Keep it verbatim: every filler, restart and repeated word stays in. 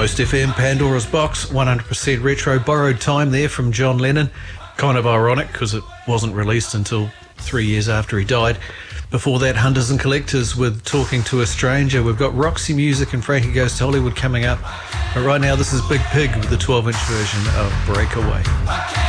Almost F M, Pandora's Box, one hundred percent retro, Borrowed Time there from John Lennon. Kind of ironic because it wasn't released until three years after he died. Before that, Hunters and Collectors with Talking to a Stranger. We've got Roxy Music and Frankie Goes to Hollywood coming up. But right now, this is Big Pig with the twelve inch version of Breakaway.